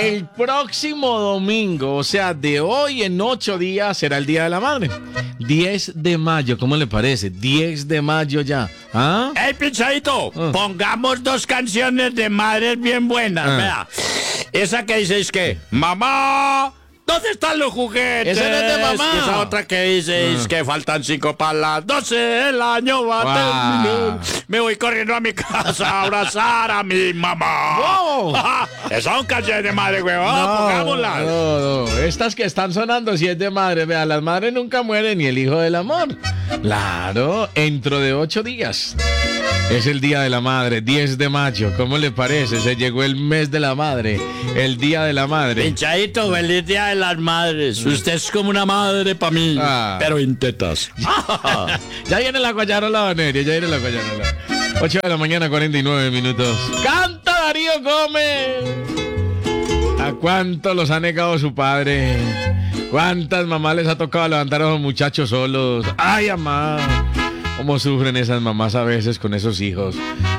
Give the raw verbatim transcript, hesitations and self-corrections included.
El próximo domingo, o sea, de hoy en ocho días, será el Día de la Madre. diez de mayo, ¿cómo le parece? diez de mayo ya. ¿Ah? ¡Ey, Pinchadito! Ah. Pongamos dos canciones de madres bien buenas, Ah. vea. Esa que dice es que, mamá, ¿dónde están los juguetes? Esa no es de mamá. Y esa otra que dice es Ah. que faltan cinco para las doce, el año va a Wow. terminar. Me voy corriendo a mi casa a abrazar a mi mamá. Wow. Esas son canciones de madre, huevón, pongámoslas. no, no. Estas que están sonando, si es de madre, vea, las madres nunca mueren, ni el hijo del amor. Claro, dentro de ocho días. Es el Día de la Madre, diez de mayo. ¿Cómo le parece? Se llegó el mes de la madre, el Día de la Madre. Pinchadito, feliz Día de las Madres. Usted es como una madre para mí, Ah. pero en tetas. Ya viene la guayarola, Vaneria, ya viene la guayarola. ocho de la mañana, cuarenta y nueve minutos. ¡Canta Darío Gómez! ¿A cuánto los ha negado su padre? ¿Cuántas mamás les ha tocado levantar a los muchachos solos? ¡Ay, mamá! ¿Cómo sufren esas mamás a veces con esos hijos?